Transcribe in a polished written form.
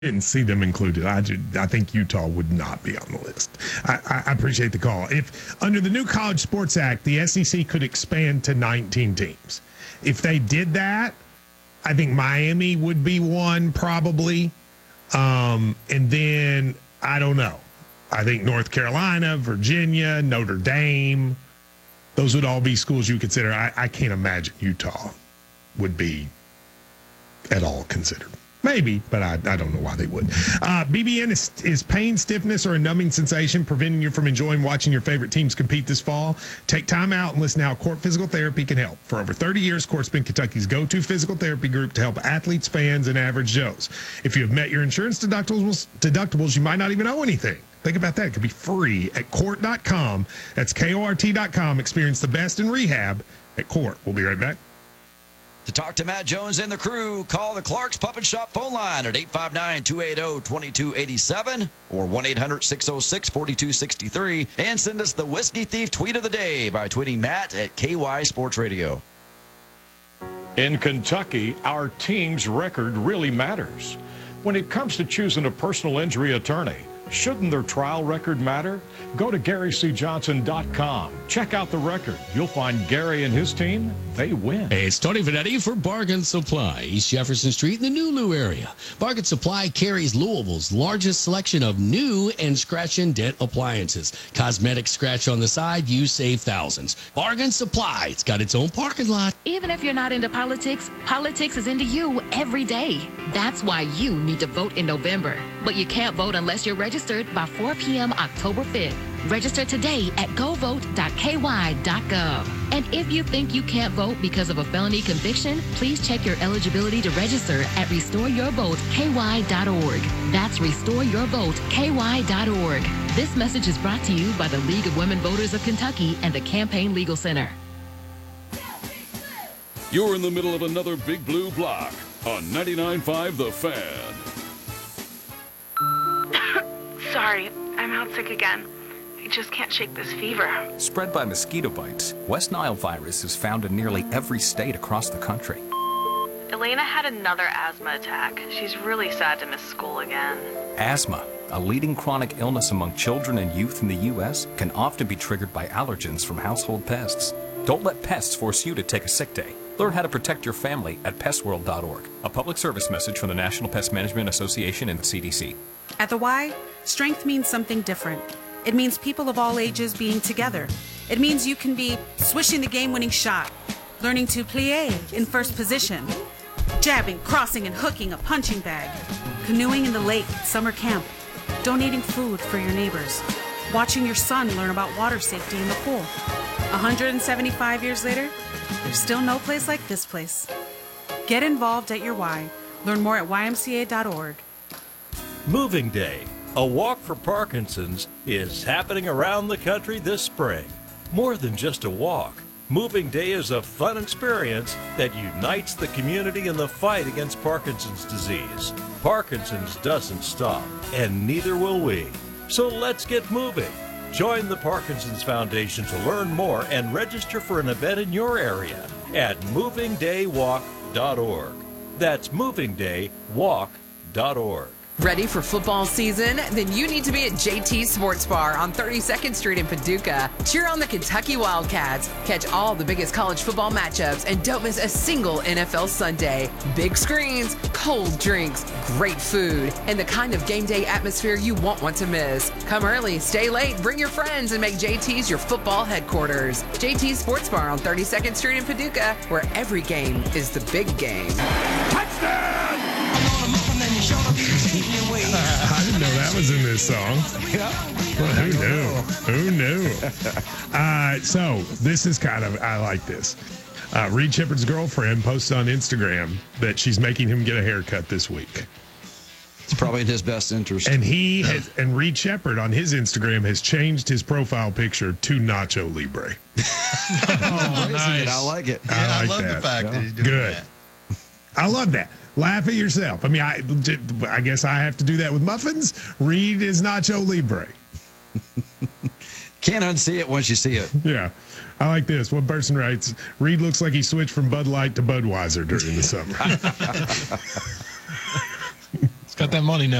didn't see them included. I think Utah would not be on the list. I appreciate the call. If under the new College Sports Act, the SEC could expand to 19 teams. If they did that, I think Miami would be one probably. And then I don't know. I think North Carolina, Virginia, Notre Dame, those would all be schools you consider. I can't imagine Utah would be at all considered. Maybe, but I don't know why they would. BBN is pain, stiffness, or a numbing sensation preventing you from enjoying watching your favorite teams compete this fall? Take time out and listen to how Court Physical Therapy can help. For over 30 years, Court's been Kentucky's go-to physical therapy group to help athletes, fans, and average Joes. If you have met your insurance deductibles, you might not even owe anything. Think about that. It could be free at Court.com. That's KORT.com. Experience the best in rehab at Court. We'll be right back. To talk to Matt Jones and the crew, call the Clark's Puppet Shop phone line at 859-280-2287 or 1-800-606-4263 and send us the Whiskey Thief tweet of the day by tweeting Matt at KY Sports Radio. In Kentucky, our team's record really matters. When it comes to choosing a personal injury attorney, shouldn't their trial record matter? Go to GaryCJohnson.com. Check out the record. You'll find Gary and his team, they win. Hey, it's Tony Vanetti for Bargain Supply, East Jefferson Street in the Nulu area. Bargain Supply carries Louisville's largest selection of new and scratch and dent appliances. Cosmetic scratch on the side, you save thousands. Bargain Supply, it's got its own parking lot. Even if you're not into politics, politics is into you every day. That's why you need to vote in November. But you can't vote unless you're registered by 4 p.m. October 5th. Register today at govote.ky.gov. And if you think you can't vote because of a felony conviction, please check your eligibility to register at restoreyourvoteky.org. That's restoreyourvoteky.org. This message is brought to you by the League of Women Voters of Kentucky and the Campaign Legal Center. You're in the middle of another Big Blue block on 99.5 The Fan. Sorry, I'm out sick again. I just can't shake this fever. Spread by mosquito bites, West Nile virus is found in nearly every state across the country. Elena had another asthma attack. She's really sad to miss school again. Asthma, a leading chronic illness among children and youth in the U.S., can often be triggered by allergens from household pests. Don't let pests force you to take a sick day. Learn how to protect your family at pestworld.org. A public service message from the National Pest Management Association and the CDC. At the Y, strength means something different. It means people of all ages being together. It means you can be swishing the game-winning shot, learning to plie in first position, jabbing, crossing, and hooking a punching bag, canoeing in the lake at summer camp, donating food for your neighbors, watching your son learn about water safety in the pool. 175 years later, there's still no place like this place. Get involved at your Y. Learn more at ymca.org. Moving Day, a walk for Parkinson's, is happening around the country this spring. More than just a walk, Moving Day is a fun experience that unites the community in the fight against Parkinson's disease. Parkinson's doesn't stop, and neither will we. So let's get moving. Join the Parkinson's Foundation to learn more and register for an event in your area at movingdaywalk.org. That's movingdaywalk.org. Ready for football season? Then you need to be at JT Sports Bar on 32nd Street in Paducah. Cheer on the Kentucky Wildcats. Catch all the biggest college football matchups and don't miss a single NFL Sunday. Big screens, cold drinks, great food, and the kind of game day atmosphere you won't want to miss. Come early, stay late, bring your friends, and make JT's your football headquarters. JT Sports Bar on 32nd Street in Paducah, where every game is the big game. Touchdown! I didn't know that was in this song. Well, who knew? So this is kind of, I like this. Reed Shepherd's girlfriend posted on Instagram that she's making him get a haircut this week. It's probably in his best interest. And Reed Shepherd on his Instagram has changed his profile picture to Nacho Libre. Oh, nice. I like it. Yeah, I love the fact that he's doing that. I love that. Laugh at yourself. I mean, I guess I have to do that with muffins. Reed is Nacho Libre. Can't unsee it once you see it. Yeah. I like this. One person writes, Reed looks like he switched from Bud Light to Budweiser during the summer. It's got got that money now.